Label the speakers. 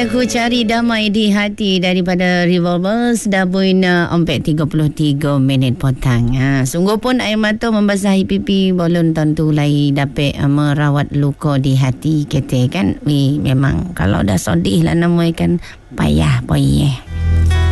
Speaker 1: Aku Cari Damai di Hati daripada Revolvers Dabuina 4:33 petang. Sungguh pun air mata membasahi pipi bolon tentu lai dapat merawat luka di hati kita kan. Memang kalau dah sedih lah namanya kan payah.